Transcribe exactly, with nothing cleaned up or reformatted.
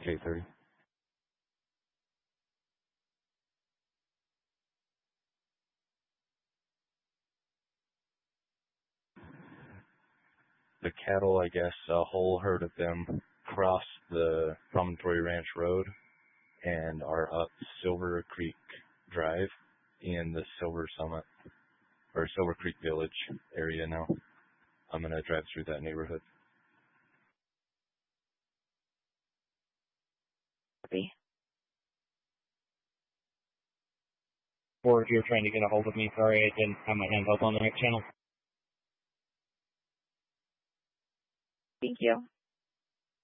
K thirty. The cattle, I guess, a whole herd of them cross the Promontory Ranch Road and are up Silver Creek Drive in the Silver Summit, or Silver Creek Village area now. I'm going to drive through that neighborhood. Copy. Or if you're trying to get a hold of me, sorry I didn't have my hands up on the next channel. Thank you.